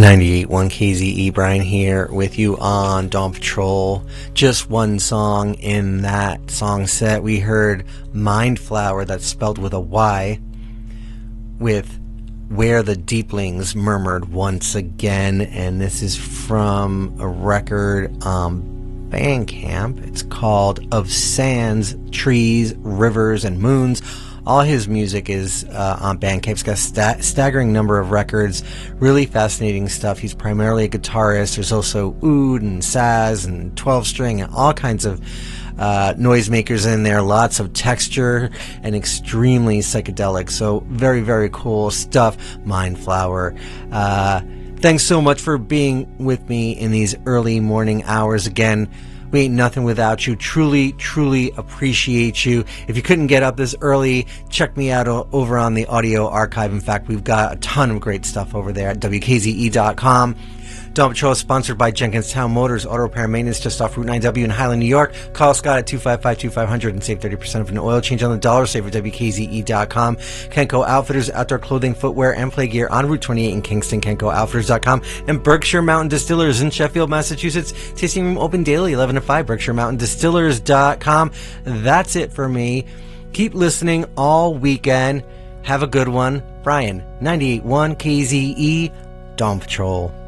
98.1 KZE, Brian here with you on Dawn Patrol. Just one song in that song set. We heard Mindflower, that's spelled with a Y, with Where the Deeplings Murmured Once Again, and this is from a record Bandcamp. It's called Of Sands, Trees, Rivers, and Moons. All his music is on Bandcamp. He's got a staggering number of records, really fascinating stuff. He's primarily a guitarist. There's also oud and saz and 12-string and all kinds of noisemakers in there. Lots of texture and extremely psychedelic. So very, very cool stuff. Mindflower. Thanks so much for being with me in these early morning hours again. We ain't nothing without you. Truly, truly appreciate you. If you couldn't get up this early, check me out over on the audio archive. In fact, we've got a ton of great stuff over there at WKZE.com. Dawn Patrol is sponsored by Jenkinstown Motors, Auto Repair and Maintenance just off Route 9W in Highland, New York. Call Scott at 255-2500 and save 30% of an oil change on the dollar. Save at WKZE.com. Kenco Outfitters, outdoor clothing, footwear, and play gear on Route 28 in Kingston, KencoOutfitters.com. And Berkshire Mountain Distillers in Sheffield, Massachusetts. Tasting room open daily, 11 to 5, BerkshireMountainDistillers.com. That's it for me. Keep listening all weekend. Have a good one. Brian, 98.1 KZE, Dawn Patrol.